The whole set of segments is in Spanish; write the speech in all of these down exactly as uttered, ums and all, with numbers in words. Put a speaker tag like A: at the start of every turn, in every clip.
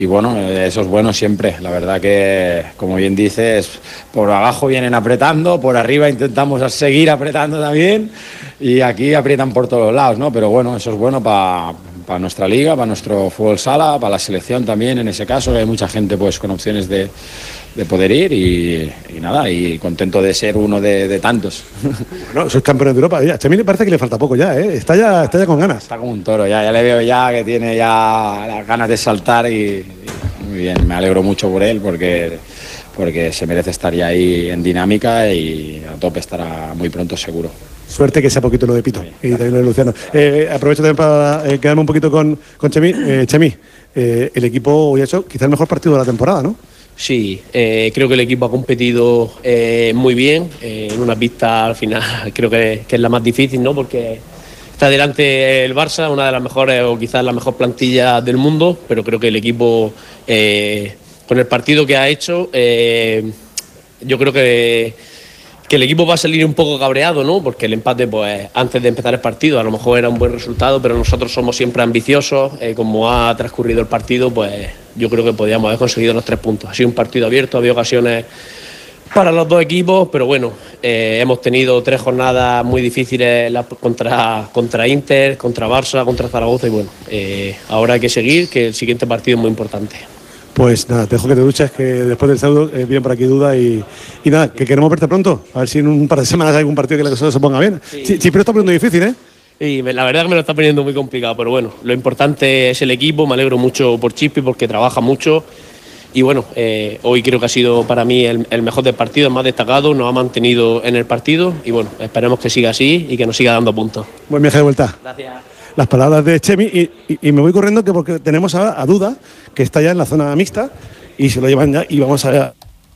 A: Y bueno, eso es bueno siempre. La verdad que, como bien dices, por abajo vienen apretando, por arriba intentamos seguir apretando también y aquí aprietan por todos lados, ¿no? Pero bueno, eso es bueno para pa nuestra liga, para nuestro fútbol sala, para la selección también en ese caso. Hay mucha gente pues con opciones de, de poder ir y, y nada, y contento de ser uno de, de tantos.
B: Bueno, sois campeones de Europa. Ya, a mí me parece que le falta poco ya, ¿eh? Está ya, está ya con ganas.
A: Está como un toro, ya, ya le veo ya que tiene ya las ganas de saltar y, y muy bien, me alegro mucho por él porque, porque se merece estar ya ahí en dinámica y a tope estará muy pronto seguro.
B: Suerte que sea poquito lo de Pito y también lo de Luciano. Eh, aprovecho también para eh, quedarme un poquito con, con Chemi. Eh, Chemi, eh, el equipo hoy ha hecho quizá el mejor partido de la temporada, ¿no?
C: Sí, eh, creo que el equipo ha competido eh, muy bien, eh, en una pista al final creo que, que es la más difícil, ¿no? Porque está delante el Barça, una de las mejores o quizás la mejor plantilla del mundo, pero creo que el equipo eh, con el partido que ha hecho, eh, yo creo que, que el equipo va a salir un poco cabreado, ¿no? Porque el empate, pues antes de empezar el partido, a lo mejor era un buen resultado, pero nosotros somos siempre ambiciosos. Eh, como ha transcurrido el partido, pues yo creo que podíamos haber conseguido los tres puntos. Ha sido un partido abierto, había ocasiones para los dos equipos, pero bueno, eh, hemos tenido tres jornadas muy difíciles contra, contra Inter, contra Barça, contra Zaragoza y bueno, eh, ahora hay que seguir, que el siguiente partido es muy importante.
B: Pues nada, te dejo que te duches, que después del sábado eh, viene por aquí Duda y, y nada, que queremos verte pronto. A ver si en un par de semanas hay algún partido que la cosa se ponga bien. Sí, sí, pero está poniendo difícil, ¿eh?
C: Y la verdad que me lo está poniendo muy complicado, pero bueno, lo importante es el equipo, me alegro mucho por Chispi porque trabaja mucho y bueno, eh, hoy creo que ha sido para mí el, el mejor del partido, el más destacado, nos ha mantenido en el partido y bueno, esperemos que siga así y que nos siga dando puntos.
B: Buen viaje de vuelta.
C: Gracias.
B: Las palabras de Chemi y, y, y me voy corriendo que porque tenemos a, a Duda, que está ya en la zona mixta y se lo llevan ya y vamos a...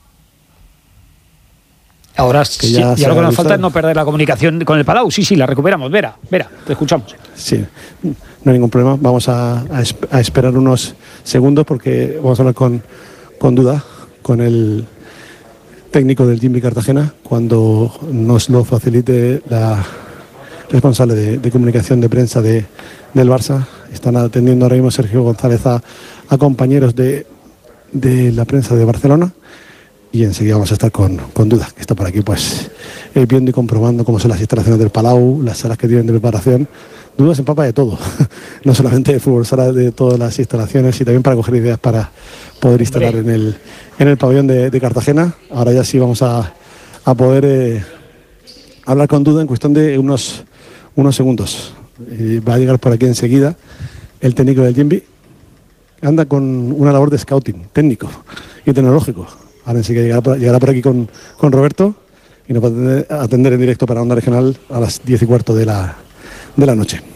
D: Ahora sí, ya, ya lo que nos falta es no perder la comunicación con el Palau. Sí, sí, la recuperamos. Vera, Vera, te escuchamos.
B: Sí, no hay ningún problema. Vamos a, a, a esperar unos segundos porque vamos a hablar con, con Duda, con el técnico del Jimmy Cartagena, cuando nos lo facilite la responsable de, de comunicación de prensa de, del Barça. Están atendiendo ahora mismo Sergio González a, a compañeros de, de la prensa de Barcelona. Y enseguida vamos a estar con, con Duda, que está por aquí pues eh, viendo y comprobando cómo son las instalaciones del Palau, las salas que tienen de preparación. Duda se empapa de todo, no solamente de fútbol sala, de todas las instalaciones y también para coger ideas para poder instalar en el, en el pabellón de, de Cartagena. Ahora ya sí vamos a, a poder eh, hablar con Duda en cuestión de unos, unos segundos. Eh, va a llegar por aquí enseguida el técnico del Jimby. Anda con una labor de scouting técnico y tecnológico. Ahora enseguida llegará por, llegará por aquí con, con Roberto y nos va a atender, a atender en directo para Onda Regional a las diez y cuarto de la, de la noche.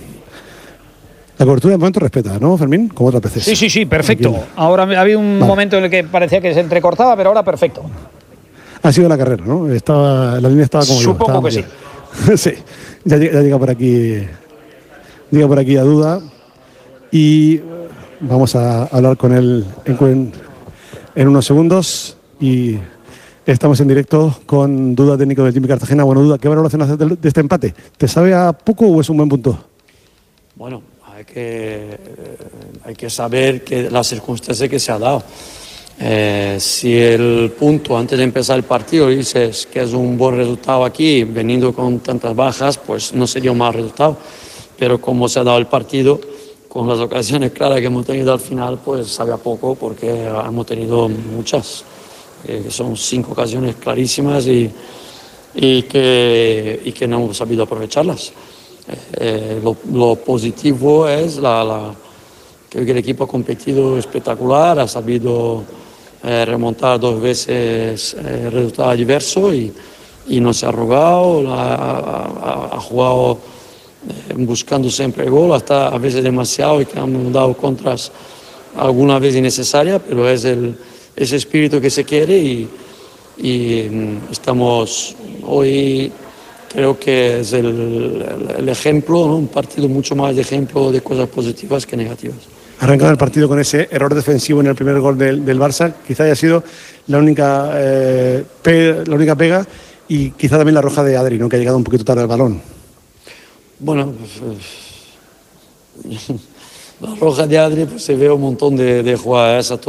B: La cobertura de momento respeta, ¿no, Fermín? Como otras veces.
D: Sí, sí, sí, perfecto. Aquí. Ahora había un vale. momento en el que parecía que se entrecortaba, pero ahora perfecto.
B: Ha sido la carrera, ¿no? Estaba, la línea estaba como
D: Supongo
B: yo. Supongo
D: que sí.
B: Sí, ya, ya llega por aquí, llega por aquí a Duda y vamos a hablar con él en, en unos segundos. Y estamos en directo con Duda, técnico del Jimmy Cartagena. Bueno, Duda, ¿qué valoración haces de este empate? ¿Te sabe a poco o es un buen punto?
E: Bueno, hay que, hay que saber que la circunstancia que se ha dado. Eh, si el punto antes de empezar el partido dices que es un buen resultado aquí, veniendo con tantas bajas, pues no sería un mal resultado. Pero como se ha dado el partido, con las ocasiones claras que hemos tenido al final, pues sabe a poco porque hemos tenido muchas. Eh, que son cinco ocasiones clarísimas y, y, que, y que no hemos sabido aprovecharlas. Eh, lo, lo positivo es la, la, que el equipo ha competido espectacular, ha sabido eh, remontar dos veces eh, resultados adversos y, y no se ha arrugado, la, ha, ha jugado eh, buscando siempre el gol, hasta a veces demasiado y que han dado contras alguna vez innecesarias, pero es el ese espíritu que se quiere y, y estamos hoy, creo que es el, el, el ejemplo, ¿no? Un partido mucho más de ejemplo de cosas positivas que negativas.
B: Arrancado el partido con ese error defensivo en el primer gol del, del Barça, quizá haya sido la única, eh, pe, la única pega y quizá también la roja de Adri, ¿no? Que ha llegado un poquito tarde al balón.
E: Bueno, la roja de Adri, pues se ve un montón de, de jugadas